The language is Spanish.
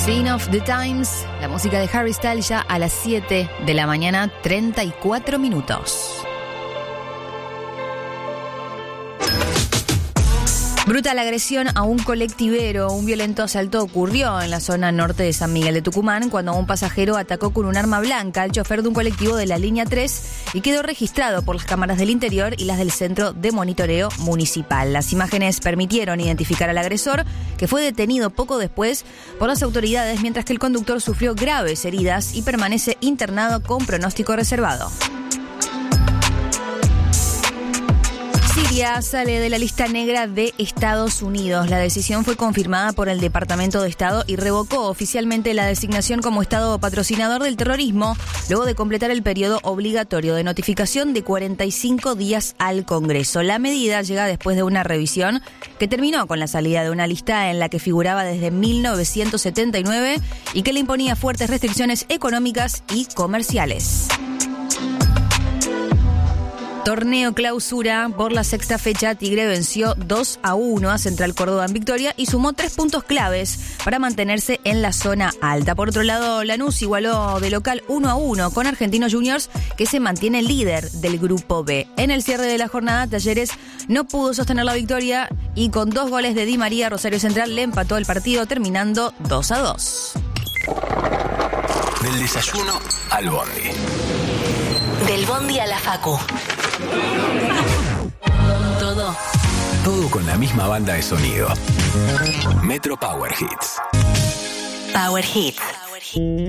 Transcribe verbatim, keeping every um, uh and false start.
Sign of the Times, la música de Harry Styles ya a las siete de la mañana, treinta y cuatro minutos. Brutal agresión a un colectivero. Un violento asalto ocurrió en la zona norte de San Miguel de Tucumán cuando un pasajero atacó con un arma blanca al chofer de un colectivo de la línea tres y quedó registrado por las cámaras del interior y las del Centro de Monitoreo Municipal. Las imágenes permitieron identificar al agresor, que fue detenido poco después por las autoridades, mientras que el conductor sufrió graves heridas y permanece internado con pronóstico reservado. Siria sale de la lista negra de Estados Unidos. La decisión fue confirmada por el Departamento de Estado y revocó oficialmente la designación como Estado patrocinador del terrorismo, luego de completar el periodo obligatorio de notificación de cuarenta y cinco días al Congreso. La medida llega después de una revisión que terminó con la salida de una lista en la que figuraba desde mil novecientos setenta y nueve y que le imponía fuertes restricciones económicas y comerciales. Torneo clausura. Por la sexta fecha, Tigre venció dos a uno a Central Córdoba en Victoria y sumó tres puntos claves para mantenerse en la zona alta. Por otro lado, Lanús igualó de local uno a uno con Argentinos Juniors, que se mantiene líder del Grupo B. En el cierre de la jornada, Talleres no pudo sostener la victoria y con dos goles de Di María, Rosario Central le empató el partido, terminando dos a dos. Del desayuno al bondi. Del bondi a la facu. Todo. Todo con la misma banda de sonido. Metro Power Hits. Power Hits.